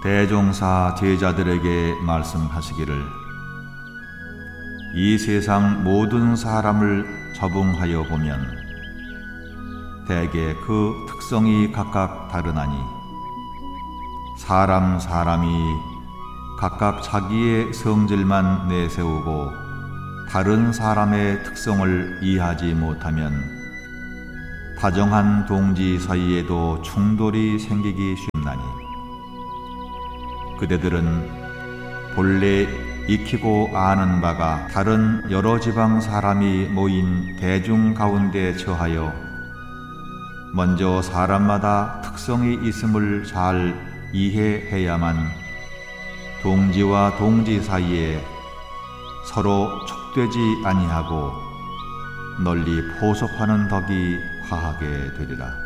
대종사 제자들에게 말씀하시기를 이 세상 모든 사람을 적응하여 보면 대개 그 특성이 각각 다르나니 사람이 각각 자기의 성질만 내세우고 다른 사람의 특성을 이해하지 못하면 다정한 동지 사이에도 충돌이 생기기 쉽나니 그대들은 본래 익히고 아는 바가 다른 여러 지방 사람이 모인 대중 가운데 처하여 먼저 사람마다 특성이 있음을 잘 이해해야만 동지와 동지 사이에 서로 촉되지 아니하고 널리 포섭하는 덕이 화하게 되리라.